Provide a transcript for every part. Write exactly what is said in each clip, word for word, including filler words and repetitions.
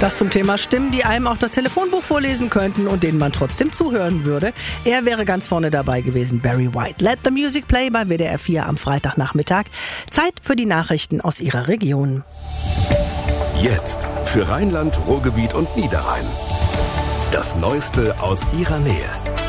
Das zum Thema Stimmen, die einem auch das Telefonbuch vorlesen könnten und denen man trotzdem zuhören würde. Er wäre ganz vorne dabei gewesen, Barry White. Let the Music Play bei W D R vier am Freitagnachmittag. Zeit für die Nachrichten aus Ihrer Region. Jetzt für Rheinland, Ruhrgebiet und Niederrhein. Das Neueste aus Ihrer Nähe.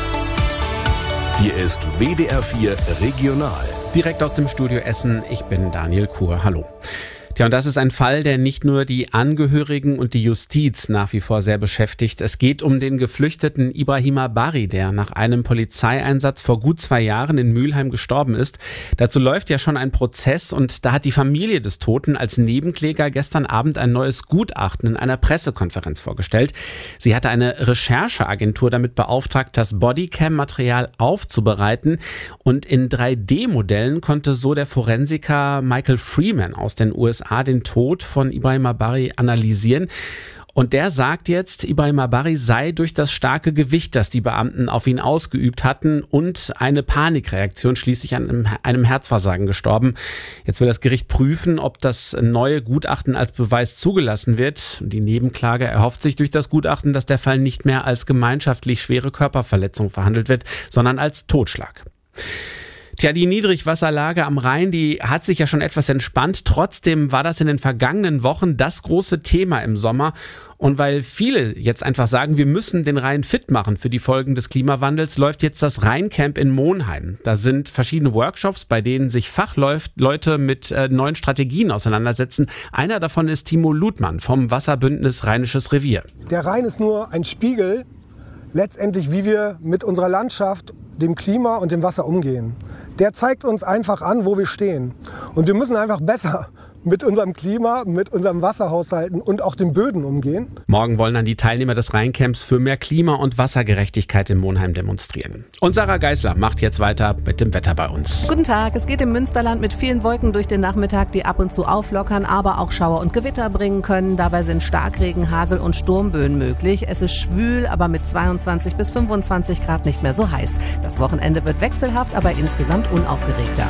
Hier ist W D R vier Regional. Direkt aus dem Studio Essen, ich bin Daniel Kuhr. Hallo. Tja, und das ist ein Fall, der nicht nur die Angehörigen und die Justiz nach wie vor sehr beschäftigt. Es geht um den geflüchteten Ibrahima Bari, der nach einem Polizeieinsatz vor gut zwei Jahren in Mülheim gestorben ist. Dazu läuft ja schon ein Prozess und da hat die Familie des Toten als Nebenkläger gestern Abend ein neues Gutachten in einer Pressekonferenz vorgestellt. Sie hatte eine Rechercheagentur damit beauftragt, das Bodycam-Material aufzubereiten und in drei D Modellen konnte so der Forensiker Michael Freeman aus den U S A den Tod von Ibrahima Bari analysieren. Und der sagt jetzt, Ibrahima Bari sei durch das starke Gewicht, das die Beamten auf ihn ausgeübt hatten und eine Panikreaktion schließlich an einem Herzversagen gestorben. Jetzt will das Gericht prüfen, ob das neue Gutachten als Beweis zugelassen wird. Die Nebenklage erhofft sich durch das Gutachten, dass der Fall nicht mehr als gemeinschaftlich schwere Körperverletzung verhandelt wird, sondern als Totschlag. Tja, die Niedrigwasserlage am Rhein, die hat sich ja schon etwas entspannt. Trotzdem war das in den vergangenen Wochen das große Thema im Sommer. Und weil viele jetzt einfach sagen, wir müssen den Rhein fit machen für die Folgen des Klimawandels, läuft jetzt das Rheincamp in Monheim. Da sind verschiedene Workshops, bei denen sich Fachleute mit äh, neuen Strategien auseinandersetzen. Einer davon ist Timo Ludmann vom Wasserbündnis Rheinisches Revier. Der Rhein ist nur ein Spiegel, letztendlich wie wir mit unserer Landschaft, dem Klima und dem Wasser umgehen. Der zeigt uns einfach an, wo wir stehen. Und wir müssen einfach besser mit unserem Klima, mit unserem Wasserhaushalten und auch den Böden umgehen. Morgen wollen dann die Teilnehmer des Rheincamps für mehr Klima- und Wassergerechtigkeit in Monheim demonstrieren. Und Sarah Geisler macht jetzt weiter mit dem Wetter bei uns. Guten Tag, es geht im Münsterland mit vielen Wolken durch den Nachmittag, die ab und zu auflockern, aber auch Schauer und Gewitter bringen können. Dabei sind Starkregen, Hagel und Sturmböen möglich. Es ist schwül, aber mit zweiundzwanzig bis fünfundzwanzig Grad nicht mehr so heiß. Das Wochenende wird wechselhaft, aber insgesamt unaufgeregter.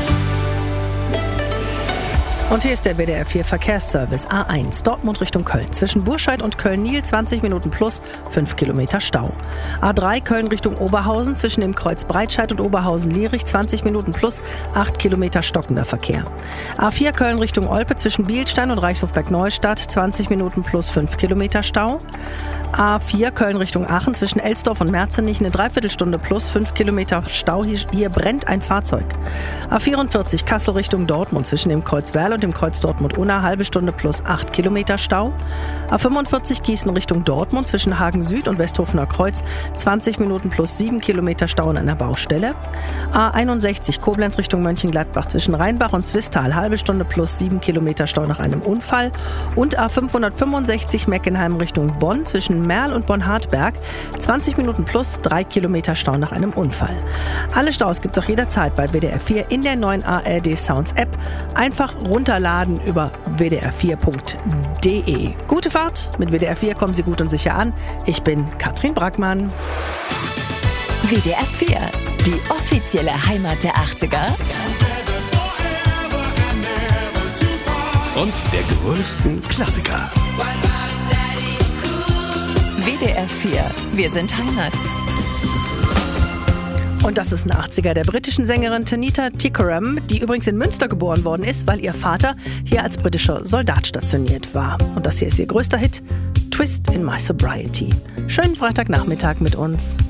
Und hier ist der W D R vier Verkehrsservice A eins, Dortmund Richtung Köln. Zwischen Burscheid und Köln-Niel zwanzig Minuten plus fünf Kilometer Stau. A drei Köln Richtung Oberhausen, zwischen dem Kreuz Breitscheid und Oberhausen-Lierich zwanzig Minuten plus acht Kilometer stockender Verkehr. A vier Köln Richtung Olpe, zwischen Bielstein und Reichshofberg-Neustadt zwanzig Minuten plus fünf Kilometer Stau. A vier Köln Richtung Aachen, zwischen Elsdorf und Merzenich eine Dreiviertelstunde plus fünf Kilometer Stau. Hier, hier brennt ein Fahrzeug. A vierundvierzig Kassel Richtung Dortmund, zwischen dem Kreuz Werl und dem Kreuz Dortmund-Unna halbe Stunde plus acht Kilometer Stau. A fünfundvierzig Gießen Richtung Dortmund, zwischen Hagen Süd und Westhofener Kreuz zwanzig Minuten plus sieben Kilometer Stau an einer Baustelle. A einundsechzig Koblenz Richtung Mönchengladbach, zwischen Rheinbach und Zwistal halbe Stunde plus sieben Kilometer Stau nach einem Unfall. Und A fünfhundertfünfundsechzig Meckenheim Richtung Bonn, zwischen Merl und Bonn-Hartberg zwanzig Minuten plus drei Kilometer Stau nach einem Unfall. Alle Staus gibt's auch jederzeit bei W D R vier in der neuen A R D Sounds App. Einfach runterladen über w d r vier punkt d e. Gute Fahrt, mit W D R vier kommen Sie gut und sicher an. Ich bin Katrin Brackmann. W D R vier, die offizielle Heimat der achtziger. Und der größten Klassiker. W D R vier, wir sind Heimat. Und das ist ein achtziger der britischen Sängerin Tanita Tikaram, die übrigens in Münster geboren worden ist, weil ihr Vater hier als britischer Soldat stationiert war. Und das hier ist ihr größter Hit, Twist in My Sobriety. Schönen Freitagnachmittag mit uns.